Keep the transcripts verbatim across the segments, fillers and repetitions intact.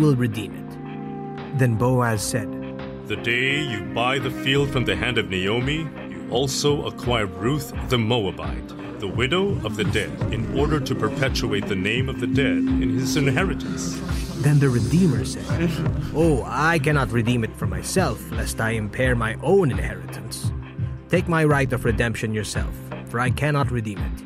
will redeem it." Then Boaz said, "The day you buy the field from the hand of Naomi, you also acquire Ruth the Moabite, the widow of the dead, in order to perpetuate the name of the dead in his inheritance." Then the Redeemer said, "Oh, I cannot redeem it for myself, lest I impair my own inheritance. Take my right of redemption yourself, for I cannot redeem it."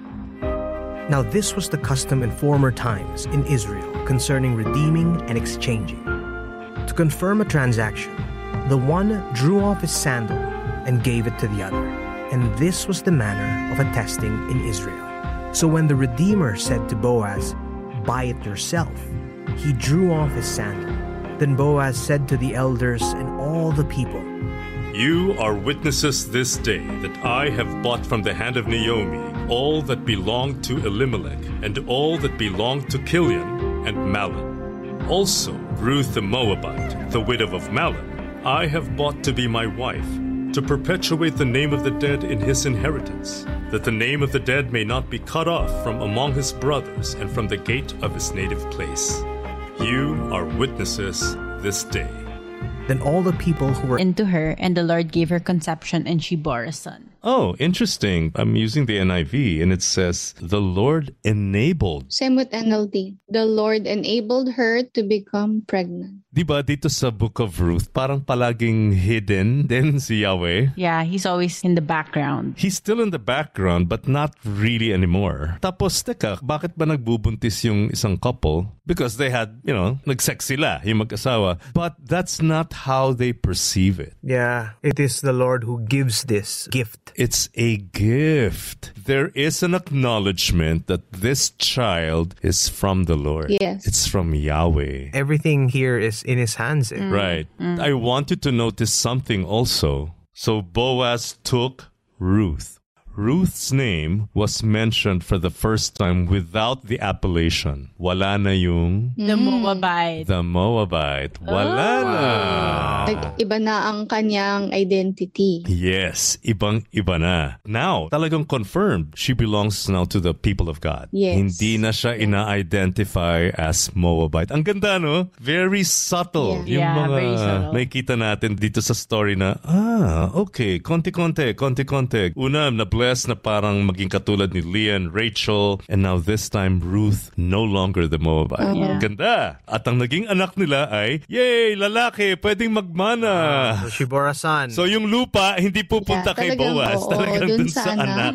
Now this was the custom in former times in Israel concerning redeeming and exchanging. To confirm a transaction, the one drew off his sandal and gave it to the other, and this was the manner of attesting in Israel. So when the Redeemer said to Boaz, "Buy it yourself," he drew off his sandal. Then Boaz said to the elders and all the people, "You are witnesses this day that I have bought from the hand of Naomi all that belonged to Elimelech, and all that belonged to Kilion and Mahlon. Also Ruth the Moabite, the widow of Mahlon, I have bought to be my wife, to perpetuate the name of the dead in his inheritance, that the name of the dead may not be cut off from among his brothers and from the gate of his native place. You are witnesses this day." Then all the people who were into her, and the Lord gave her conception, and she bore a son. Oh, interesting. I'm using the N I V, and it says, "The Lord enabled." Same with N L T. The Lord enabled her to become pregnant. Diba dito sa Book of Ruth, parang palaging hidden din si Yahweh. Yeah, he's always in the background. He's still in the background, but not really anymore. Tapos, teka, bakit ba nagbubuntis yung isang couple? Because they had, you know, nag-sex sila, yung mag-asawa. But that's not how they perceive it. Yeah, it is the Lord who gives this gift. It's a gift. There is an acknowledgement that this child is from the Lord. Yes. It's from Yahweh. Everything here is in his hands. Eh? Right. I want you to notice something also. So Boaz took Ruth. Ruth's name was mentioned for the first time without the appellation. Wala na yung The Moabite. the Moabite. Wala na. Like, iba na ang kanyang identity. Yes, ibang-iba na. Now, talagang confirmed, she belongs now to the people of God. Yes. Hindi na siya ina-identify as Moabite. Ang ganda, no? Very subtle. Yeah. Yung Yeah, mga very subtle. nakikita natin dito sa story na, ah, okay, konti-konti, konti-konti. Una, na-bless na parang maging katulad ni Leah and Rachel, and now this time, Ruth, no longer the Moabite. Yeah. Ganda. At ang naging anak nila ay, yay, lalaki, pwedeng magmana. So she bore a son. So yung lupa, hindi pupunta Yeah, kay talagang, Boaz. oo, Talagang dun dun sa sa anak.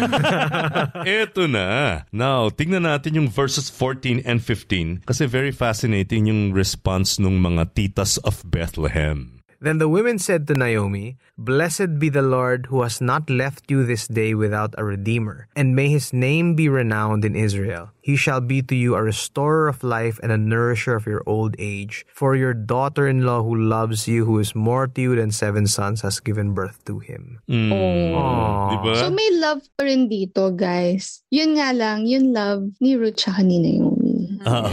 Eto na. Now, tingnan natin yung verses fourteen and fifteen kasi very fascinating yung response ng mga titas of Bethlehem. Then the women said to Naomi, "Blessed be the Lord who has not left you this day without a redeemer, and may his name be renowned in Israel. He shall be to you a restorer of life and a nourisher of your old age. For your daughter-in-law who loves you, who is more to you than seven sons, has given birth to him." Mm. Oh. Diba? So may love pa rin dito, guys. Yun nga lang, yun love ni Ruth tsaka ni Naomi. Uh-oh.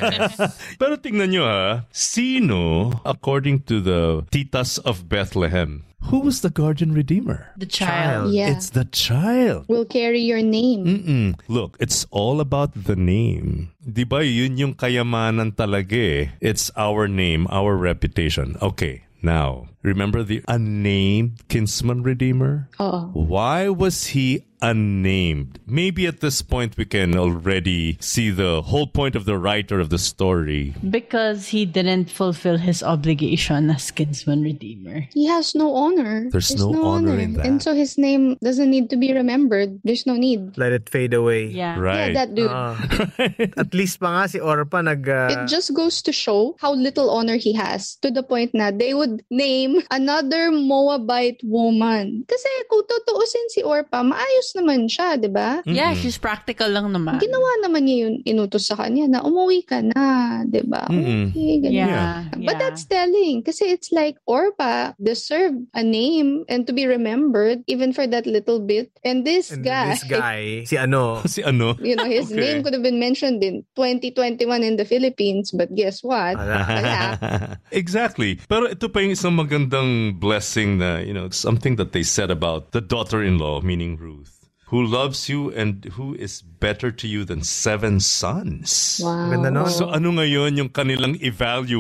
Pero tingnan nyo ha, sino, according to the titas of Bethlehem, who was the guardian redeemer? The child. Yeah. It's the child. Will carry your name. Mm-mm. Look, it's all about the name. Di ba yun yung kayamanan talaga eh? It's our name, our reputation. Okay, now, remember the unnamed kinsman redeemer? Oo. Why was he unnamed? Maybe at this point we can already see the whole point of the writer of the story. Because he didn't fulfill his obligation as kinsman redeemer. He has no honor. There's no honor in that. And so his name doesn't need to be remembered. There's no need. Let it fade away. Yeah. Right. Yeah, that dude. Ah. At least pa nga si Orpa nag... uh, It just goes to show how little honor he has, to the point na they would name another Moabite woman. Kasi kung tutuusin si Orpa, maayos naman siya, di ba? Yeah, she's practical lang naman. Ginawa naman niya yung inutos sa kanya na umuwi ka na, di ba? Mm-mm. Okay, ganyan. Yeah, But yeah. that's telling. Kasi it's like Orpa deserved a name and to be remembered even for that little bit. And this and guy, this guy, si ano, Si ano? you know, his Okay. name could have been mentioned in twenty twenty-one in the Philippines, but guess what? Wala. Exactly. Pero ito pa yung isang magandang blessing na, you know, something that they said about the daughter-in-law, meaning Ruth, who loves you and who is better to you than seven sons. Wow. Ganda nun. So ano ngayon yung kanilang evaluate